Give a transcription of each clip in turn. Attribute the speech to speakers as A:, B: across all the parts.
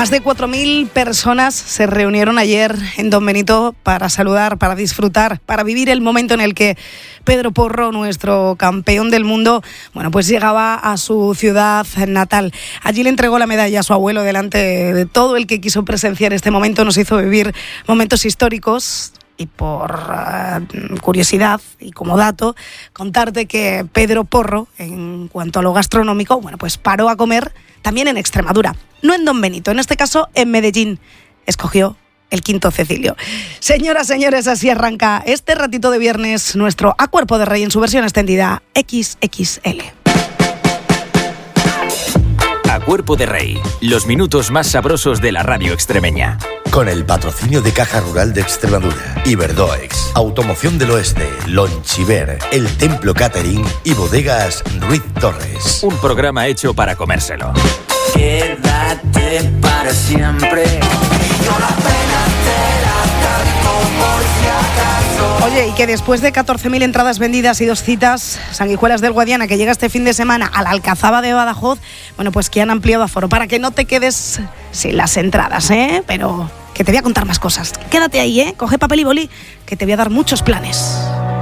A: Más de 4.000 personas se reunieron ayer en Don Benito para saludar, para disfrutar, para vivir el momento en el que Pedro Porro, nuestro campeón del mundo, pues llegaba a su ciudad natal. Allí le entregó la medalla a su abuelo delante de todo el que quiso presenciar este momento. Nos hizo vivir momentos históricos. Y por curiosidad y como dato, contarte que Pedro Porro, en cuanto a lo gastronómico, pues paró a comer también en Extremadura. No en Don Benito, en este caso en Medellín. Escogió el Quinto Cecilio. Señoras, señores, así arranca este ratito de viernes nuestro A Cuerpo de Rey en su versión extendida XXL.
B: A Cuerpo de Rey, los minutos más sabrosos de la radio extremeña.
C: Con el patrocinio de Caja Rural de Extremadura, Iberdoex, Automoción del Oeste, Lonchiver, El Templo Catering y Bodegas Ruiz Torres.
B: Un programa hecho para comérselo.
D: Quédate para siempre. No la pena te la canto por si acaso.
A: Oye, y que después de 14.000 entradas vendidas y 2 citas, Sanguijuelas del Guadiana, que llega este fin de semana a la Alcazaba de Badajoz, pues que han ampliado aforo para que no te quedes sin las entradas, pero que te voy a contar más cosas. Quédate ahí, coge papel y boli, que te voy a dar muchos planes.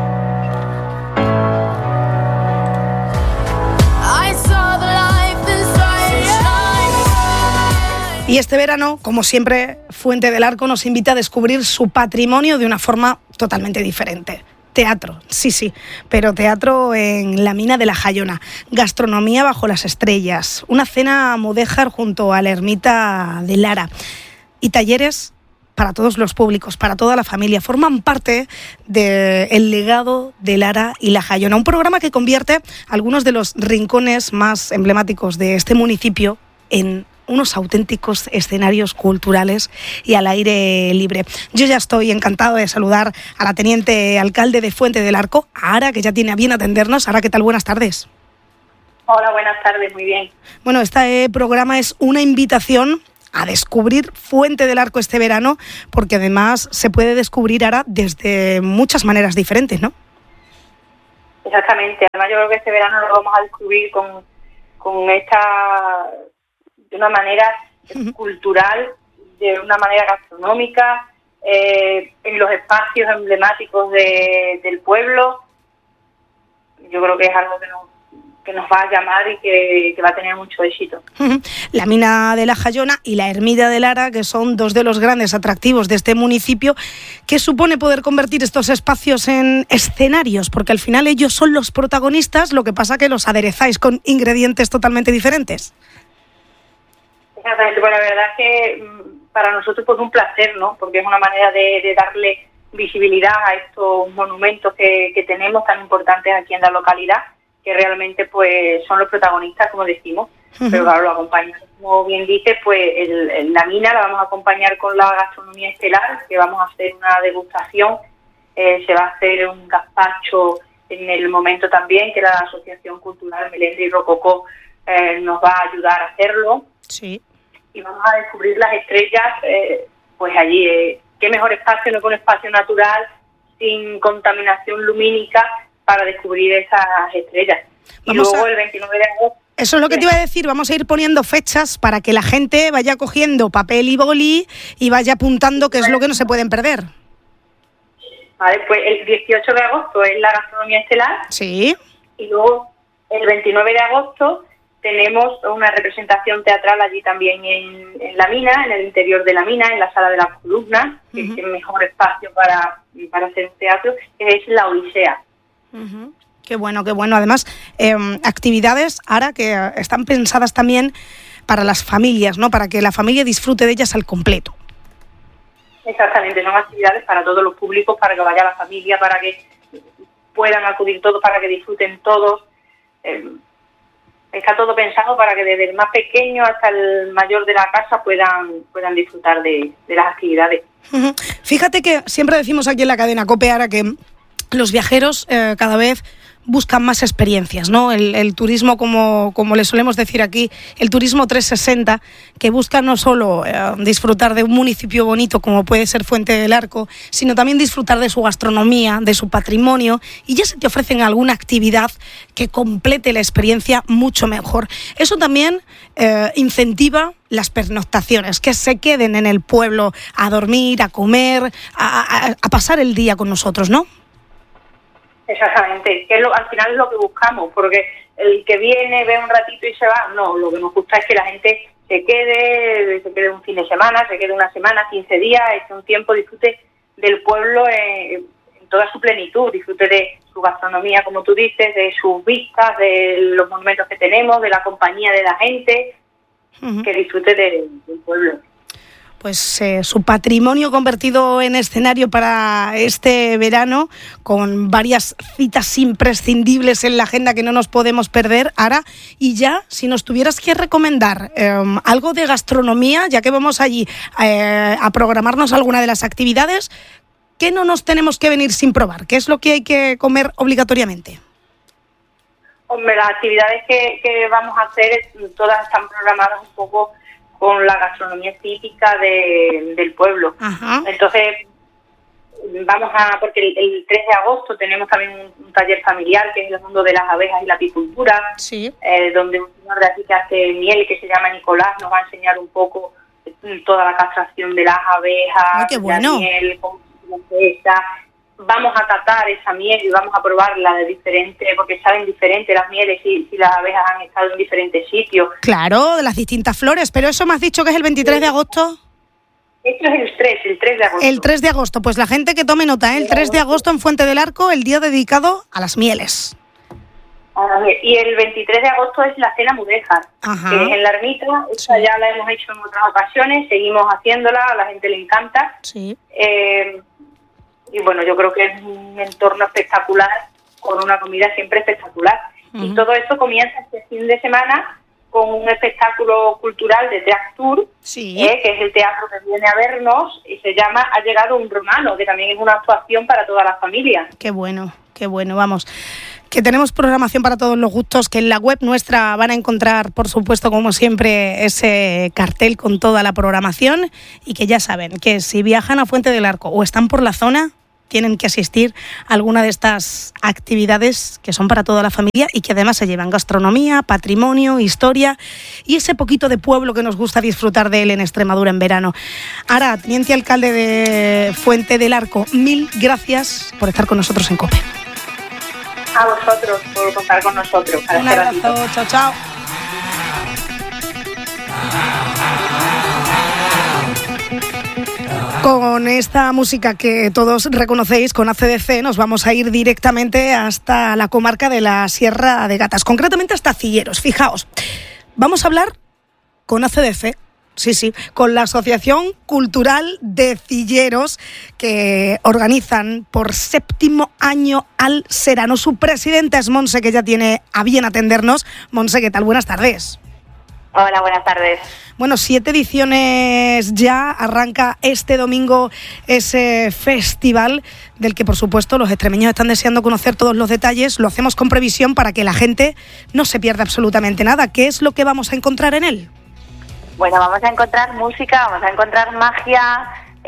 A: Y este verano, como siempre, Fuente del Arco nos invita a descubrir su patrimonio de una forma totalmente diferente. Teatro, sí, pero teatro en la mina de la Jayona, gastronomía bajo las estrellas, una cena mudéjar junto a la ermita de Lara y talleres para todos los públicos, para toda la familia. Forman parte del legado de Lara y la Jayona, un programa que convierte algunos de los rincones más emblemáticos de este municipio en unos auténticos escenarios culturales y al aire libre. Yo ya estoy encantado de saludar a la teniente alcalde de Fuente del Arco, a Ara, que ya tiene a bien atendernos. Ara, ¿qué tal? Buenas tardes.
E: Hola, buenas tardes, muy bien.
A: Este programa es una invitación a descubrir Fuente del Arco este verano, porque además se puede descubrir, Ara, desde muchas maneras diferentes, ¿no?
E: Exactamente, además yo creo que este verano lo vamos a descubrir con esta... de una manera cultural, de una manera gastronómica, en los espacios emblemáticos del pueblo. Yo creo que es algo que nos va a llamar y que va a tener mucho éxito.
A: La mina de la Jayona y la ermita de Lara, que son dos de los grandes atractivos de este municipio. ¿Qué supone poder convertir estos espacios en escenarios? Porque al final ellos son los protagonistas, lo que pasa que los aderezáis con ingredientes totalmente diferentes.
E: Exactamente, pues la verdad es que para nosotros pues un placer, ¿no? Porque es una manera de darle visibilidad a estos monumentos que tenemos tan importantes aquí en la localidad, que realmente pues son los protagonistas, como decimos, pero claro, lo acompañamos, como bien dices, pues la mina la vamos a acompañar con la gastronomía estelar, que vamos a hacer una degustación, se va a hacer un gazpacho en el momento también, que la Asociación Cultural Melendri Rococó nos va a ayudar a hacerlo.
A: Sí.
E: Y vamos a descubrir las estrellas, pues allí. Qué mejor espacio, no con espacio natural, sin contaminación lumínica, para descubrir esas estrellas. Y luego el 29 de agosto...
A: Eso es lo que te iba a decir, vamos a ir poniendo fechas para que la gente vaya cogiendo papel y boli y vaya apuntando qué es lo que no se pueden perder.
E: Vale, pues el 18 de agosto es la gastronomía estelar.
A: Sí.
E: Y luego el 29 de agosto... tenemos una representación teatral allí también en la mina, en el interior de la mina, en la sala de las columnas, que es el mejor espacio para hacer un teatro, que es la Odisea.
A: Qué bueno, qué bueno. Además, actividades, ahora que están pensadas también para las familias, ¿no? Para que la familia disfrute de ellas al completo.
E: Exactamente, son actividades para todos los públicos, para que vaya la familia, para que puedan acudir todos, para que disfruten todos. Está todo pensado para que desde el más pequeño hasta el mayor de la casa puedan disfrutar de las actividades.
A: Fíjate que siempre decimos aquí en la cadena COPE, ahora que los viajeros cada vez buscan más experiencias, ¿no? El turismo, como le solemos decir aquí, el turismo 360, que busca no solo disfrutar de un municipio bonito como puede ser Fuente del Arco, sino también disfrutar de su gastronomía, de su patrimonio, y ya se te ofrecen alguna actividad que complete la experiencia mucho mejor. Eso también incentiva las pernoctaciones, que se queden en el pueblo a dormir, a comer, a pasar el día con nosotros, ¿no?
E: Exactamente, que al final es lo que buscamos, porque el que viene, ve un ratito y se va, no, lo que nos gusta es que la gente se quede un fin de semana, se quede una semana, 15 días, esté un tiempo, disfrute del pueblo en toda su plenitud, disfrute de su gastronomía, como tú dices, de sus vistas, de los monumentos que tenemos, de la compañía de la gente, que disfrute del pueblo.
A: Pues su patrimonio convertido en escenario para este verano, con varias citas imprescindibles en la agenda que no nos podemos perder. Ara, y ya, si nos tuvieras que recomendar algo de gastronomía, ya que vamos allí a programarnos alguna de las actividades, ¿qué no nos tenemos que venir sin probar? ¿Qué es lo que hay que comer obligatoriamente?
E: Hombre, las actividades que vamos a hacer, todas están programadas un poco con la gastronomía típica del pueblo. Ajá. Entonces, porque el 3 de agosto tenemos también un taller familiar, que es el mundo de las abejas y la apicultura, sí. Donde un señor de aquí que hace miel, que se llama Nicolás, nos va a enseñar un poco toda la castración de las abejas,
A: ¡ay, qué bueno!
E: La miel, cómo se hace. Vamos a catar esa miel y vamos a probarla de diferente, porque saben diferente las mieles si las abejas han estado en diferentes sitios.
A: Claro, de las distintas flores, pero eso me has dicho que es el 23 de agosto.
E: Esto es el 3 de agosto.
A: El 3 de agosto, pues la gente que tome nota, el 3 de agosto en Fuente del Arco, el día dedicado a las mieles.
E: Y el 23 de agosto es la cena mudéjar, que es en la ermita. Esta ya la hemos hecho en otras ocasiones, seguimos haciéndola, a la gente le encanta. Sí. Y bueno, yo creo que es un entorno espectacular, con una comida siempre espectacular. Y todo esto comienza este fin de semana con un espectáculo cultural de Teatro Tour, sí. Que es el teatro que viene a vernos, y se llama Ha llegado un romano, que también es una actuación para toda la familia.
A: Qué bueno, vamos. Que tenemos programación para todos los gustos, que en la web nuestra van a encontrar, por supuesto, como siempre, ese cartel con toda la programación, y que ya saben que si viajan a Fuente del Arco o están por la zona, tienen que asistir a alguna de estas actividades que son para toda la familia y que además se llevan gastronomía, patrimonio, historia y ese poquito de pueblo que nos gusta disfrutar de él en Extremadura en verano. Ara, teniente alcalde de Fuente del Arco, 1000 gracias por estar con nosotros en COPE.
E: A vosotros por contar con nosotros.
A: Un abrazo, chao, chao. Con esta música que todos reconocéis, con ACDC, nos vamos a ir directamente hasta la comarca de la Sierra de Gatas, concretamente hasta Cilleros. Fijaos, vamos a hablar con ACDC, sí, con la Asociación Cultural de Cilleros, que organizan por 7º año al Serano. Su presidenta es Monse, que ya tiene a bien atendernos. Monse, ¿qué tal? Buenas tardes.
F: Hola, buenas tardes.
A: Bueno, 7 ediciones ya, arranca este domingo ese festival del que, por supuesto, los extremeños están deseando conocer todos los detalles. Lo hacemos con previsión para que la gente no se pierda absolutamente nada. ¿Qué es lo que vamos a encontrar en él?
F: Bueno, vamos a encontrar música, vamos a encontrar magia,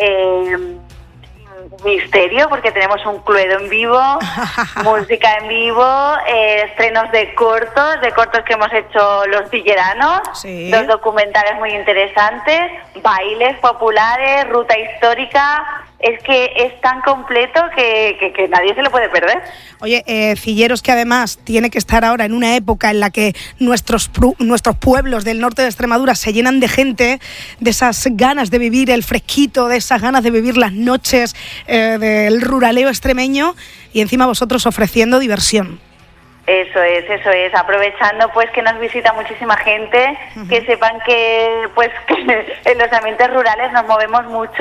F: misterio, porque tenemos un Cluedo en vivo, música en vivo, estrenos de cortos que hemos hecho los cilleranos, sí. 2 documentales muy interesantes, bailes populares, ruta histórica. Es que es tan completo que nadie se lo puede perder.
A: Oye, Cilleros, que además tiene que estar ahora en una época en la que nuestros pueblos del norte de Extremadura se llenan de gente, de esas ganas de vivir el fresquito, de esas ganas de vivir las noches del ruraleo extremeño, y encima vosotros ofreciendo diversión.
F: Eso es, aprovechando pues que nos visita muchísima gente, que sepan que en los ambientes rurales nos movemos mucho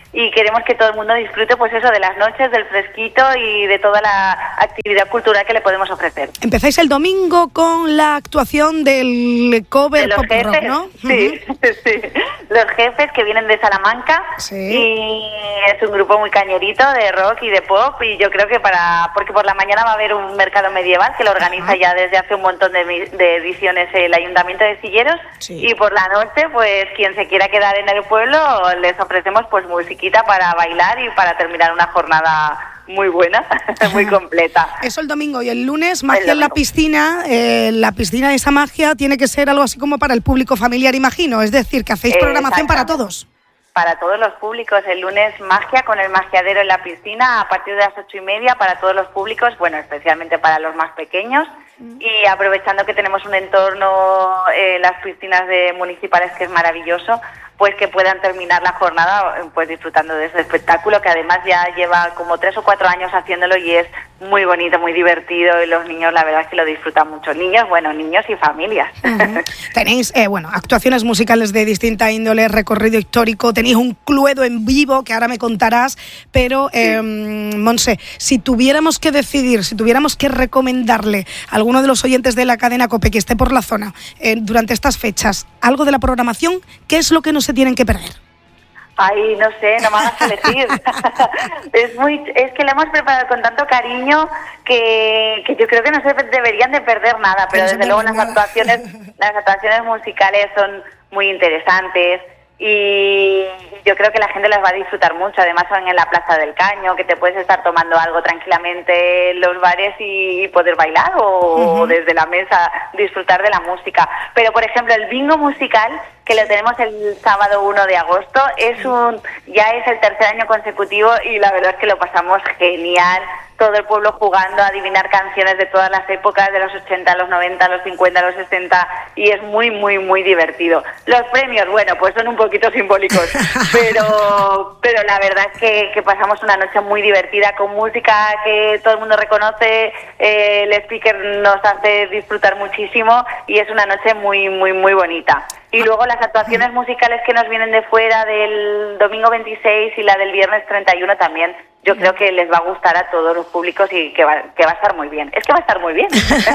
F: y queremos que todo el mundo disfrute pues eso, de las noches, del fresquito y de toda la actividad cultural que le podemos ofrecer.
A: Empezáis el domingo con la actuación del cover
F: de
A: pop
F: jefes,
A: rock, ¿no?
F: Sí, sí. Los Jefes, que vienen de Salamanca,
A: sí.
F: Y es un grupo muy cañerito de rock y de pop, y yo creo que porque por la mañana va a haber un mercado medieval que lo organiza ya desde hace un montón de ediciones el Ayuntamiento de Silleros, sí. Y por la noche, pues quien se quiera quedar en el pueblo, les ofrecemos pues musiquita para bailar y para terminar una jornada muy buena, muy completa.
A: Eso el domingo, y el lunes magia en la piscina. La piscina, esa magia tiene que ser algo así como para el público familiar, imagino, es decir, que hacéis programación para todos.
F: Para todos los públicos, el lunes magia con el magiadero en la piscina a partir de las 8:30 para todos los públicos, bueno, especialmente para los más pequeños, y aprovechando que tenemos un entorno, las piscinas municipales, que es maravilloso, pues que puedan terminar la jornada pues disfrutando de ese espectáculo, que además ya lleva como 3 o 4 años haciéndolo y es muy bonito, muy divertido, y los niños la verdad es que lo disfrutan mucho. Niños y familias.
A: Uh-huh. Tenéis, actuaciones musicales de distinta índole, recorrido histórico, tenéis un Cluedo en vivo que ahora me contarás, pero Montse, si tuviéramos que decidir, si tuviéramos que recomendarle a alguno de los oyentes de la cadena COPE que esté por la zona durante estas fechas, algo de la programación, ¿qué es lo que no se tienen que perder?
F: Ay, no sé, no me hagas elegir. Es que lo hemos preparado con tanto cariño que yo creo que no se deberían de perder nada, pero desde luego las actuaciones musicales son muy interesantes y yo creo que la gente las va a disfrutar mucho. Además son en la Plaza del Caño, que te puedes estar tomando algo tranquilamente en los bares y poder bailar o desde la mesa disfrutar de la música. Pero por ejemplo el bingo musical, que lo tenemos el sábado 1 de agosto, ya es el tercer año consecutivo y la verdad es que lo pasamos genial. Todo el pueblo jugando a adivinar canciones de todas las épocas, de los 80, los 90, los 50, los 60, y es muy, muy, muy divertido. Los premios, bueno, pues son un poquito simbólicos, pero la verdad es que pasamos una noche muy divertida con música que todo el mundo reconoce, el speaker nos hace disfrutar muchísimo y es una noche muy, muy, muy bonita. Y luego las actuaciones musicales que nos vienen de fuera del domingo 26 y la del viernes 31 también, yo creo que les va a gustar a todos los públicos y que va a estar muy bien. Es que va a estar muy bien.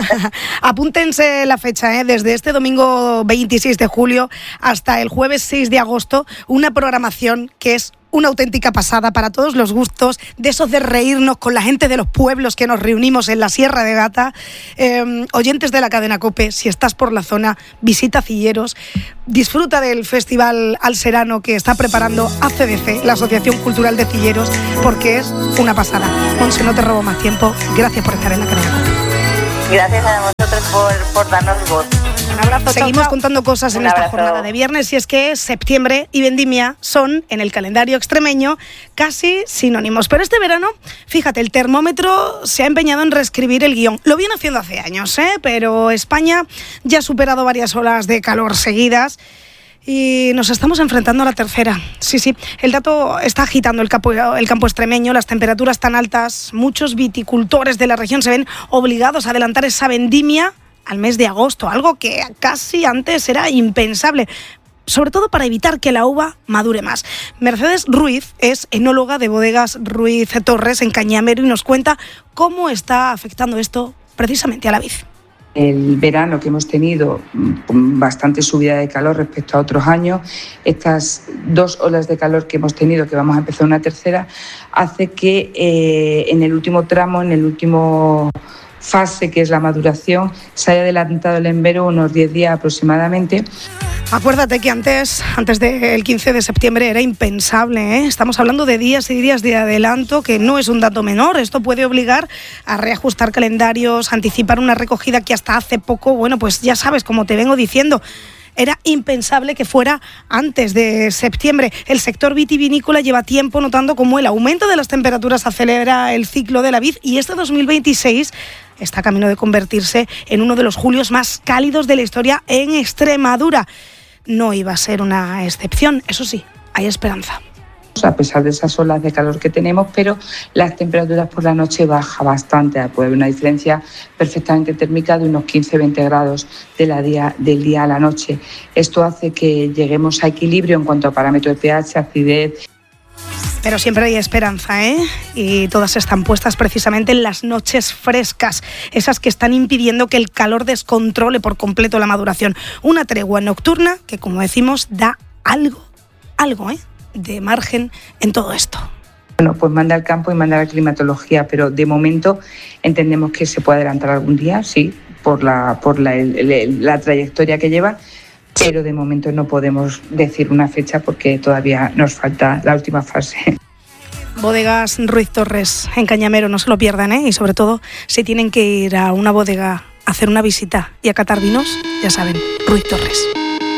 A: Apúntense la fecha, desde este domingo 26 de julio hasta el jueves 6 de agosto, una programación que es una auténtica pasada para todos los gustos, de esos de reírnos con la gente de los pueblos que nos reunimos en la Sierra de Gata. Oyentes de la cadena COPE, si estás por la zona, visita Cilleros, disfruta del Festival Alserano que está preparando ACDC, la Asociación Cultural de Cilleros, porque es una pasada. Monse, no te robo más tiempo, gracias por estar en la cadena COPE.
F: Gracias a vosotros por darnos voz.
A: Un abrazo. Seguimos contando cosas en esta jornada de viernes, y es que septiembre y vendimia son, en el calendario extremeño, casi sinónimos. Pero este verano, fíjate, el termómetro se ha empeñado en reescribir el guión. Lo viene haciendo hace años, pero España ya ha superado varias olas de calor seguidas y nos estamos enfrentando a la tercera. Sí, el dato está agitando el campo extremeño, las temperaturas tan altas, muchos viticultores de la región se ven obligados a adelantar esa vendimia al mes de agosto, algo que casi antes era impensable, sobre todo para evitar que la uva madure más. Mercedes Ruiz es enóloga de Bodegas Ruiz Torres en Cañamero y nos cuenta cómo está afectando esto precisamente a la vid.
G: El verano que hemos tenido con bastante subida de calor respecto a otros años, estas 2 olas de calor que hemos tenido, que vamos a empezar una tercera, hace que en el último tramo, en el último fase, que es la maduración, se haya adelantado el embero unos 10 días aproximadamente.
A: Acuérdate que antes del 15 de septiembre era impensable, Estamos hablando de días y días de adelanto, que no es un dato menor. Esto puede obligar a reajustar calendarios, anticipar una recogida que hasta hace poco, pues ya sabes, como te vengo diciendo, era impensable que fuera antes de septiembre. El sector vitivinícola lleva tiempo notando cómo el aumento de las temperaturas acelera el ciclo de la vid, y este 2026 está camino de convertirse en uno de los julios más cálidos de la historia en Extremadura. No iba a ser una excepción, eso sí, hay esperanza.
G: A pesar de esas olas de calor que tenemos, pero las temperaturas por la noche bajan bastante. Puede haber una diferencia perfectamente térmica de unos 15-20 grados del día a la noche. Esto hace que lleguemos a equilibrio en cuanto a parámetros de pH, acidez.
A: Pero siempre hay esperanza, ¿eh? Y todas están puestas precisamente en las noches frescas, esas que están impidiendo que el calor descontrole por completo la maduración. Una tregua nocturna que, como decimos, da algo, de margen en todo esto.
G: Bueno, pues manda al campo y manda a la climatología, pero de momento entendemos que se puede adelantar algún día, sí, por la trayectoria que lleva, pero de momento no podemos decir una fecha porque todavía nos falta la última fase.
A: Bodegas Ruiz Torres en Cañamero, no se lo pierdan, ¿eh? Y sobre todo, si tienen que ir a una bodega a hacer una visita y a catar vinos, ya saben, Ruiz Torres.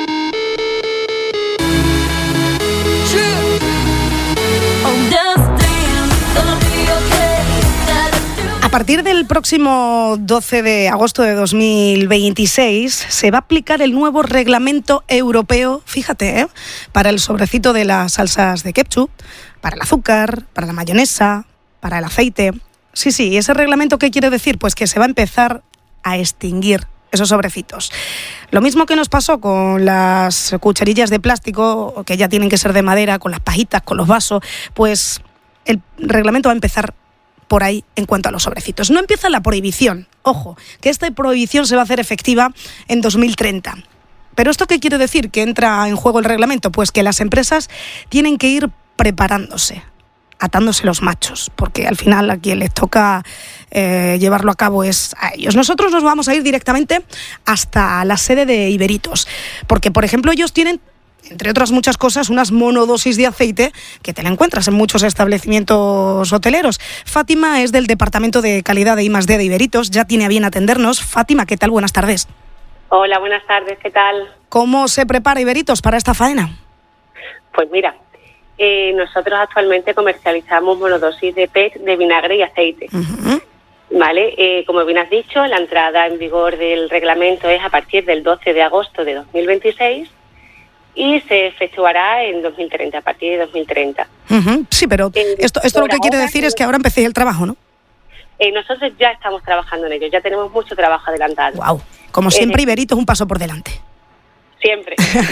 A: A partir del próximo 12 de agosto de 2026 se va a aplicar el nuevo reglamento europeo, fíjate, para el sobrecito de las salsas de ketchup, para el azúcar, para la mayonesa, para el aceite. Sí, ¿ese reglamento qué quiere decir? Pues que se va a empezar a extinguir esos sobrecitos. Lo mismo que nos pasó con las cucharillas de plástico, que ya tienen que ser de madera, con las pajitas, con los vasos, pues el reglamento va a empezar por ahí en cuanto a los sobrecitos. No empieza la prohibición, ojo, que esta prohibición se va a hacer efectiva en 2030. ¿Pero esto qué quiere decir? ¿Que entra en juego el reglamento? Pues que las empresas tienen que ir preparándose, atándose los machos, porque al final a quien les toca llevarlo a cabo es a ellos. Nosotros nos vamos a ir directamente hasta la sede de Iberitos, porque, por ejemplo, ellos tienen, entre otras muchas cosas, unas monodosis de aceite que te la encuentras en muchos establecimientos hoteleros. Fátima es del Departamento de Calidad de I+D de Iberitos, ya tiene a bien atendernos. Fátima, ¿qué tal? Buenas tardes.
H: Hola, buenas tardes, ¿qué tal?
A: ¿Cómo se prepara Iberitos para esta faena?
H: Pues mira, nosotros actualmente comercializamos monodosis de PET de vinagre y aceite. Uh-huh. Vale, como bien has dicho, la entrada en vigor del reglamento es a partir del 12 de agosto de 2026 y se efectuará en 2030, a partir de 2030.
A: Uh-huh. Sí, pero esto lo que quiere decir es que ahora empecéis el trabajo, ¿no?
H: Nosotros ya estamos trabajando en ello, ya tenemos mucho trabajo adelantado.
A: Wow, como siempre Iberitos un paso por delante.
H: Siempre.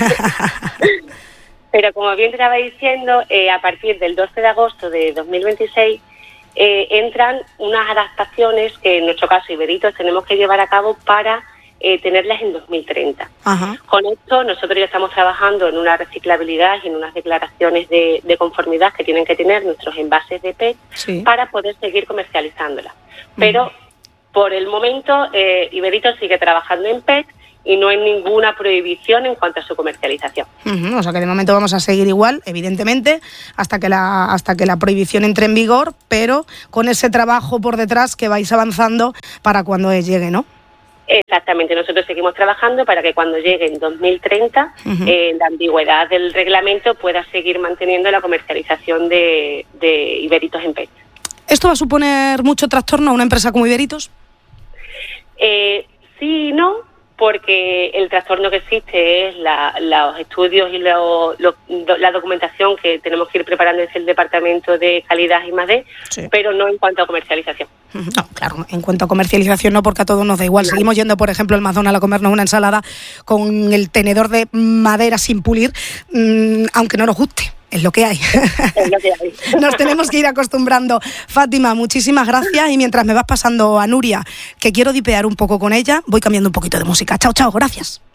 H: Pero como bien te estaba diciendo, a partir del 12 de agosto de 2026 entran unas adaptaciones que en nuestro caso Iberitos tenemos que llevar a cabo para tenerlas en 2030. Ajá. Con esto nosotros ya estamos trabajando en una reciclabilidad y en unas declaraciones de conformidad que tienen que tener nuestros envases de PET, sí, para poder seguir comercializándolas. Pero por el momento Iberitos sigue trabajando en PET y no hay ninguna prohibición en cuanto a su comercialización.
A: O sea que de momento vamos a seguir igual, evidentemente, hasta que la prohibición entre en vigor, pero con ese trabajo por detrás que vais avanzando para cuando llegue, ¿no?
H: Exactamente, nosotros seguimos trabajando para que cuando llegue en 2030 la ambigüedad del reglamento pueda seguir manteniendo la comercialización de Iberitos en PET.
A: ¿Esto va a suponer mucho trastorno a una empresa como Iberitos?
H: Sí y no, porque el trastorno que existe es los estudios y la documentación que tenemos que ir preparando desde el Departamento de Calidad I+D, sí, pero no en cuanto a comercialización.
A: No, claro, en cuanto a comercialización no, porque a todos nos da igual. Seguimos yendo, por ejemplo, al McDonald's a comernos una ensalada con el tenedor de madera sin pulir, aunque no nos guste. Es lo que hay.
H: Es lo que hay.
A: Nos tenemos que ir acostumbrando. Fátima, muchísimas gracias. Y mientras me vas pasando a Nuria, que quiero dipear un poco con ella, voy cambiando un poquito de música. Chao, chao, gracias.